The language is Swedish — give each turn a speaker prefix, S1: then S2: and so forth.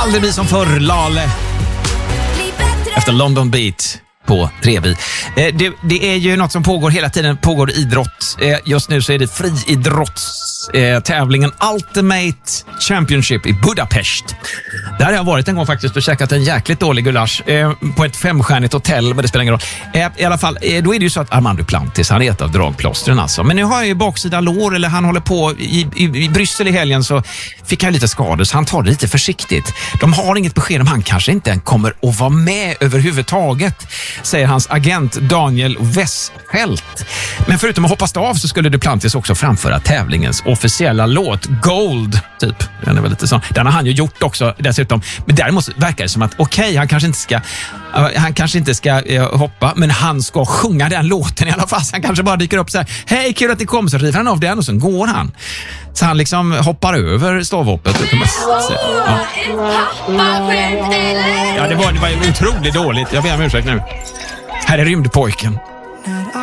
S1: Aldrig bli som förr, Lale. Efter London Beat på Trevi. Det är ju något som pågår hela tiden, pågår idrott. Just nu så är det friidrottstävlingen Ultimate Championship i Budapest. Där har jag varit en gång faktiskt och käkat en jäkligt dålig gulasch på ett 5-stjärnigt hotell, men det spelar ingen roll. I alla fall, då är det ju så att Armand Duplantis, han är ett av dragplåstren alltså. Men nu har jag ju baksida lår, eller han håller på i Bryssel i helgen, så fick han lite skador, så han tar det lite försiktigt. De har inget besked om han kanske inte kommer att vara med överhuvudtaget, säger hans agent Daniel Westfeldt. Men förutom att hoppas av så skulle Duplantis också framföra tävlingens officiella låt Gold, typ. Den är väl lite sån. Den har han ju gjort också dessutom. Men däremot verkar det som att han kanske inte ska hoppa, men han ska sjunga den låten i alla fall. Han kanske bara dyker upp så här: hej, kul att ni kom, så river han av den och så går han. Så han liksom hoppar över stavhoppet. Ja, det var otroligt dåligt. Jag ber om ursäkt nu. Här är Rymdpojken.